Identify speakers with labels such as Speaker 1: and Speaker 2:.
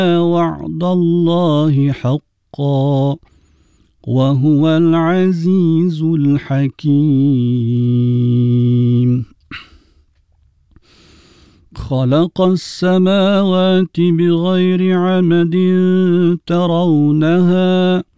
Speaker 1: وعد الله حقا وهو العزيز الحكيم. خلق السماوات بغير عمد ترونها